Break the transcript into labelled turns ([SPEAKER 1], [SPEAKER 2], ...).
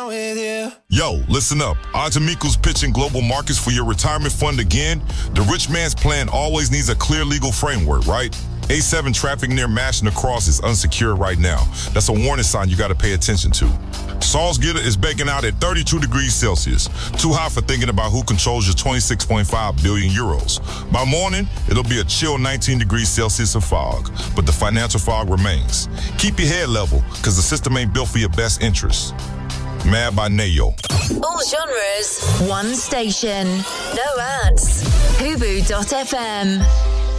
[SPEAKER 1] with you.
[SPEAKER 2] Yo, listen up. Ajamiko's pitching global markets for your retirement fund again. The rich man's plan always needs a clear legal framework, right? A7 traffic near Mashing Across is unsecured right now. That's a warning sign you got to pay attention to. Salzgitter is baking out at 32 degrees Celsius. Too hot for thinking about who controls your 26.5 billion euros. By morning, it'll be a chill 19 degrees Celsius of fog, but the financial fog remains. Keep your head level, because the system ain't built for your best interests. Mad by Nayo.
[SPEAKER 3] All genres, one station. No ads. Hubu.fm.